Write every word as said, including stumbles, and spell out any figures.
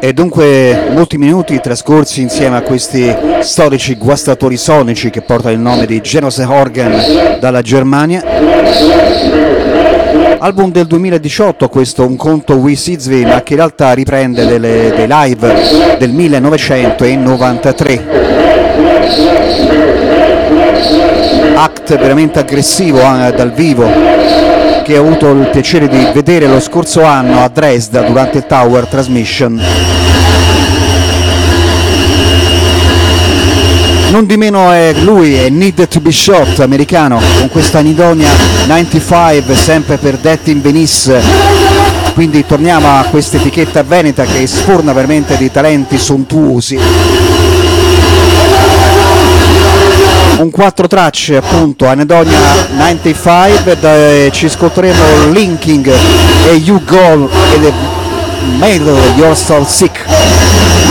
E dunque molti minuti trascorsi insieme a questi storici guastatori sonici che portano il nome di Genose Organ dalla Germania. Album del duemiladiciotto, questo Un conto Wie Sizwe, ma che in realtà riprende delle, dei live del millenovecentonovantatré. Act veramente aggressivo eh, dal vivo, che ho avuto il piacere di vedere lo scorso anno a Dresda durante il Tower Transmission. Non di meno è lui, è Need to Be Shot, americano, con questa Anidonia novantacinque, sempre per Death in Venice. Quindi torniamo a questa etichetta veneta che sforna veramente di talenti sontuosi. Un quattro tracce appunto, Anidonia novantacinque, da, ci ascolteremo Linking e You Go e The Made Your Soul Sick.